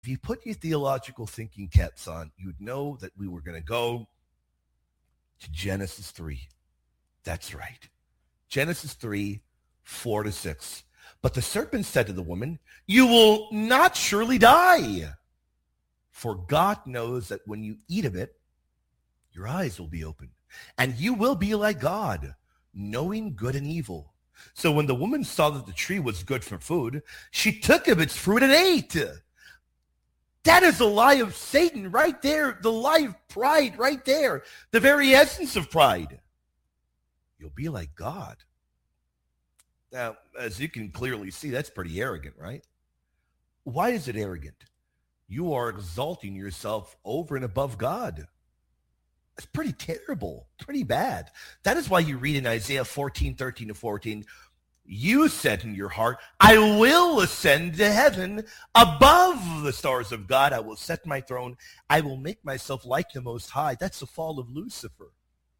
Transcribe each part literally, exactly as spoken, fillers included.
if you put your theological thinking caps on, you'd know that we were going to go to Genesis three. That's right. Genesis three, four to six. But the serpent said to the woman, you will not surely die. For God knows that when you eat of it, your eyes will be opened, and you will be like God, knowing good and evil. So when the woman saw that the tree was good for food, she took of its fruit and ate. That is the lie of Satan right there, the lie of pride right there, the very essence of pride. You'll be like God. Now, as you can clearly see, that's pretty arrogant, right? Why is it arrogant? You are exalting yourself over and above God. It's pretty terrible, pretty bad. That is why you read in Isaiah fourteen, thirteen to fourteen, you said in your heart, I will ascend to heaven above the stars of God. I will set my throne. I will make myself like the Most High. That's the fall of Lucifer.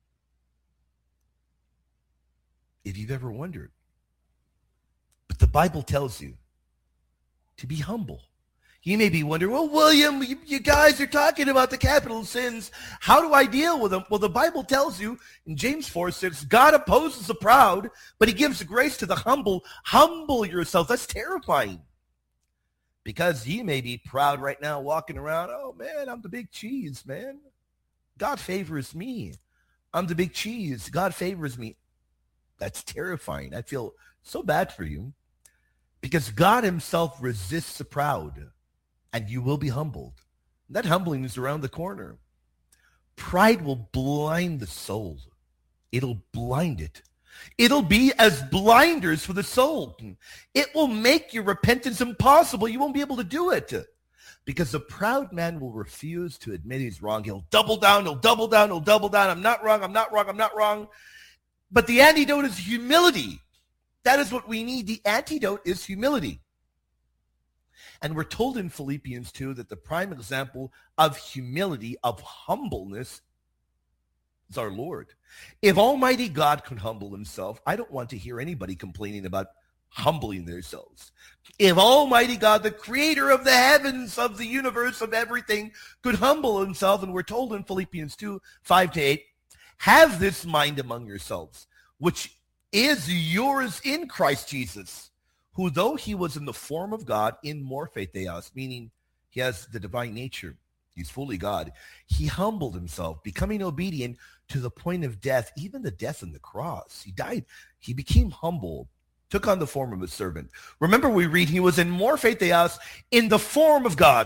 If you've ever wondered. But the Bible tells you to be humble. You may be wondering, well, William, you, you guys are talking about the capital sins. How do I deal with them? Well, the Bible tells you in James four six, God opposes the proud, but he gives grace to the humble. Humble yourself. That's terrifying. Because you may be proud right now walking around, oh, man, I'm the big cheese, man. God favors me. I'm the big cheese. God favors me. That's terrifying. I feel so bad for you. Because God himself resists the proud. And you will be humbled. That humbling is around the corner. Pride will blind the soul. It'll blind it. It'll be as blinders for the soul. It will make your repentance impossible. You won't be able to do it. Because the proud man will refuse to admit he's wrong. He'll double down, he'll double down, he'll double down. I'm not wrong, I'm not wrong, I'm not wrong. But the antidote is humility. That is what we need. The antidote is humility. And we're told in Philippians two that the prime example of humility, of humbleness, is our Lord. If Almighty God could humble himself, I don't want to hear anybody complaining about humbling themselves. If Almighty God, the creator of the heavens, of the universe, of everything, could humble himself, and we're told in Philippians two, five to eight, have this mind among yourselves, which is yours in Christ Jesus, who though he was in the form of God, in morphe theos, meaning he has the divine nature, he's fully God, he humbled himself, becoming obedient to the point of death, even the death on the cross. He died, he became humble, took on the form of a servant. Remember, we read he was in morphe theos, in the form of God.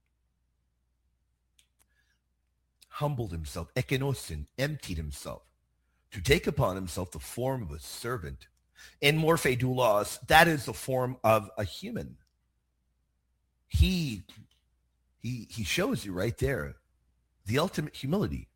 Humbled himself, ekenosin, emptied himself, to take upon himself the form of a servant. In morphe doulos, that is the form of a human. He, he, he shows you right there the ultimate humility.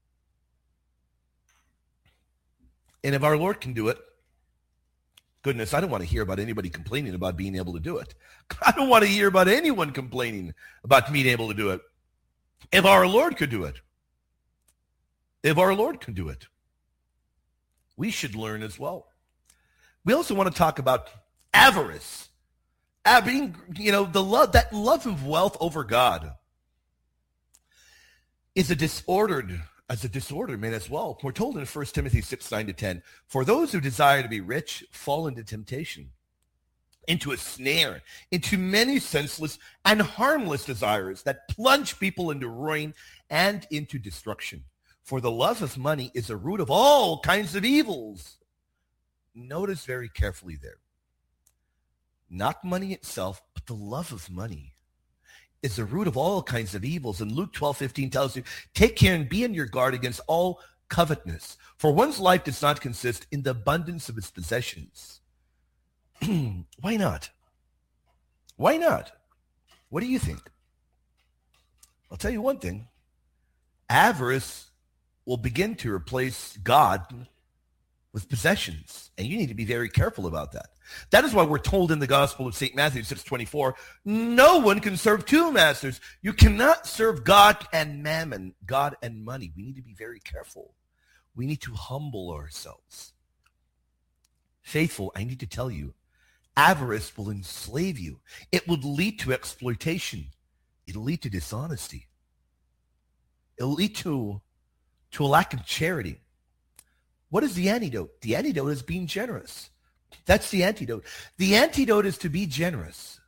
And if our Lord can do it, goodness, I don't want to hear about anybody complaining about being able to do it. I don't want to hear about anyone complaining about being able to do it. If our Lord could do it, if our Lord can do it, we should learn as well. We also want to talk about avarice. Uh, being, you know, the love, that love of wealth over God is a disordered, as a disordered man as well. We're told in First Timothy six, nine to ten, for those who desire to be rich fall into temptation, into a snare, into many senseless and harmless desires that plunge people into ruin and into destruction. For the love of money is a root of all kinds of evils. Notice very carefully there. Not money itself, but the love of money is the root of all kinds of evils. And Luke twelve fifteen tells you, take care and be on your guard against all covetousness, for one's life does not consist in the abundance of its possessions. Why not? Why not? What do you think? I'll tell you one thing. Avarice will begin to replace God with possessions. And you need to be very careful about that. That is why we're told in the Gospel of Saint Matthew six twenty-four, no one can serve two masters. You cannot serve God and mammon, God and money. We need to be very careful. We need to humble ourselves. Faithful, I need to tell you, avarice will enslave you. It will lead to exploitation. It'll lead to dishonesty. It'll lead to, to a lack of charity. What is the antidote? The antidote is being generous. That's the antidote. The antidote is to be generous.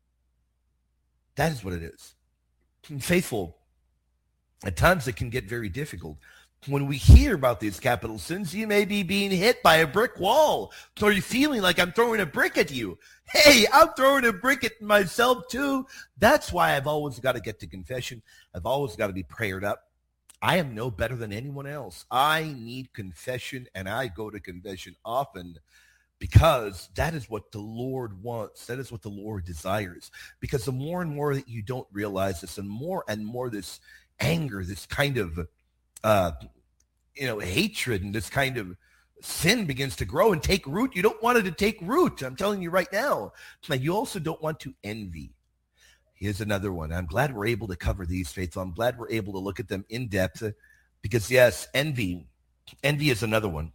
That is what it is. Faithful, at times it can get very difficult. When we hear about these capital sins, you may be being hit by a brick wall. Or you're feeling like I'm throwing a brick at you. Hey, I'm throwing a brick at myself too. That's why I've always got to get to confession. I've always got to be prayered up. I am no better than anyone else. I need confession, and I go to confession often because that is what the Lord wants. That is what the Lord desires. Because the more and more that you don't realize this, and more and more this anger, this kind of, uh, you know, hatred and this kind of sin begins to grow and take root, you don't want it to take root. I'm telling you right now. And you also don't want to envy. Here's another one. I'm glad we're able to cover these, Faithful. I'm glad we're able to look at them in depth because, yes, envy. Envy is another one.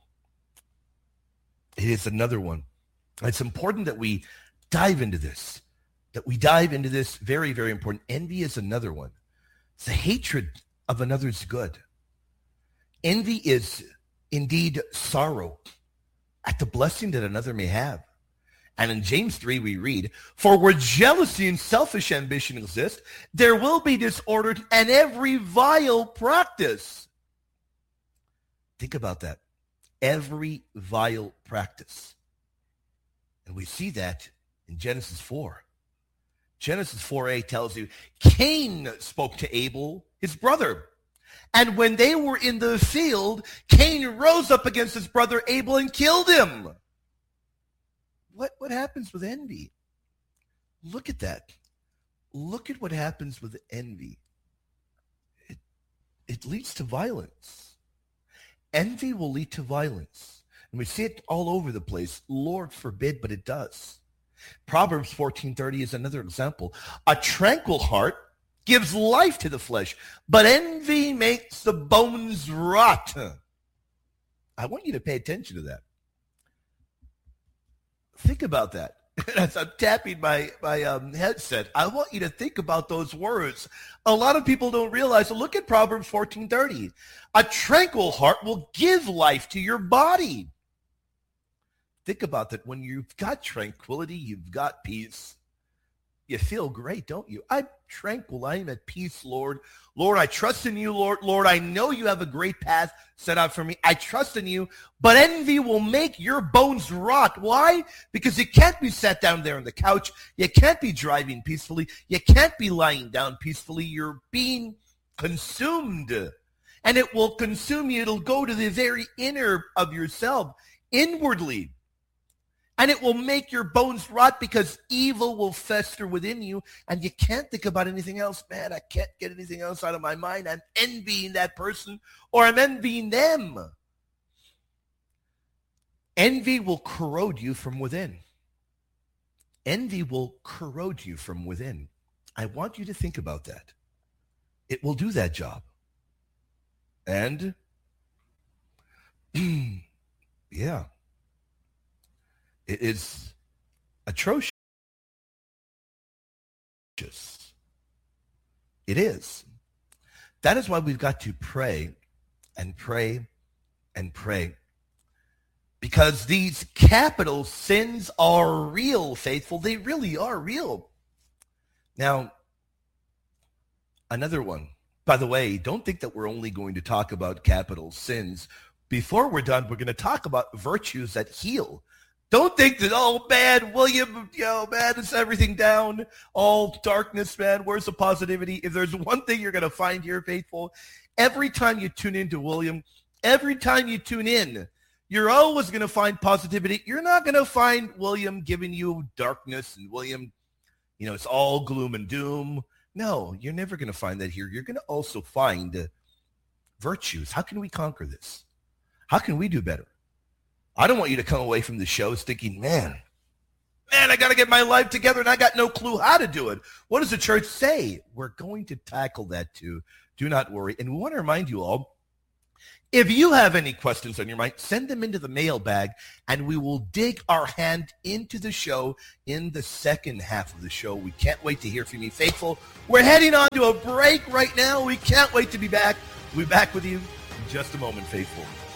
It is another one. It's important that we dive into this, that we dive into this. Very, very important. Envy is another one. It's the hatred of another's good. Envy is indeed sorrow at the blessing that another may have. And in James three, we read, for where jealousy and selfish ambition exist, there will be disorder and every vile practice. Think about that. Every vile practice. And we see that in Genesis four. Genesis four a tells you, Cain spoke to Abel, his brother. And when they were in the field, Cain rose up against his brother Abel and killed him. What, what happens with envy? Look at that. Look at what happens with envy. It, it leads to violence. Envy will lead to violence. And we see it all over the place. Lord forbid, but it does. Proverbs fourteen thirty is another example. A tranquil heart gives life to the flesh, but envy makes the bones rot. I want you to pay attention to that. Think about that. As I'm tapping my, my um, headset, I want you to think about those words. A lot of people don't realize. So look at Proverbs fourteen thirty. A tranquil heart will give life to your body. Think about that. When you've got tranquility, you've got peace. You feel great, don't you? I'm tranquil. I am at peace, Lord. Lord, I trust in you, Lord. Lord, I know you have a great path set out for me. I trust in you, but envy will make your bones rot. Why? Because you can't be sat down there on the couch. You can't be driving peacefully. You can't be lying down peacefully. You're being consumed, and it will consume you. It'll go to the very inner of yourself, inwardly. And it will make your bones rot because evil will fester within you and you can't think about anything else. Man, I can't get anything else out of my mind. I'm envying that person or I'm envying them. Envy will corrode you from within. Envy will corrode you from within. I want you to think about that. It will do that job. And, yeah. It is atrocious. It is. That is why we've got to pray and pray and pray. Because these capital sins are real, Faithful. They really are real. Now, another one. By the way, don't think that we're only going to talk about capital sins. Before we're done, we're going to talk about virtues that heal. Don't think that, oh, man, William, you know, man, it's everything down. All darkness, man. Where's the positivity? If there's one thing you're going to find here, Faithful, every time you tune into William, every time you tune in, you're always going to find positivity. You're not going to find William giving you darkness and William, you know, it's all gloom and doom. No, you're never going to find that here. You're going to also find uh, virtues. How can we conquer this? How can we do better? I don't want you to come away from the shows thinking, man, man, I got to get my life together and I got no clue how to do it. What does the church say? We're going to tackle that too. Do not worry. And we want to remind you all, If you have any questions on your mind, send them into the mailbag, and we will dig our hand into the show in the second half of the show. We can't wait to hear from you, faithful. We're heading on to a break right now. We can't wait to be back. We'll be back with you in just a moment, faithful.